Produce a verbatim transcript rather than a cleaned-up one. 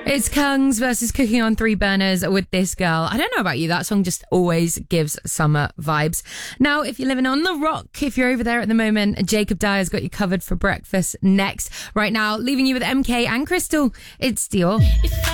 It's Kungs versus Cooking on Three Burners with This Girl. I don't know about you, that song just always gives summer vibes. Now, if you're living on the rock, if you're over there at the moment, Jacob Dyer's got you covered for breakfast next. Right now, leaving you with M K and Crystal. It's Dior.